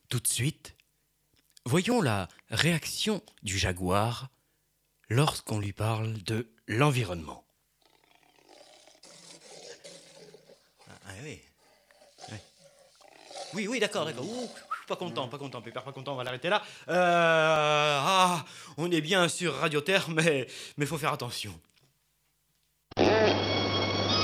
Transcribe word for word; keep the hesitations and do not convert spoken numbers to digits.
Tout de suite, voyons la réaction du jaguar lorsqu'on lui parle de l'environnement. Ah oui. Oui, oui, oui, d'accord, d'accord. Ouh, pas content, pas content, Pépère, pas content, on va l'arrêter là. Euh, ah, on est bien sur Radio Terre, mais il faut faire attention.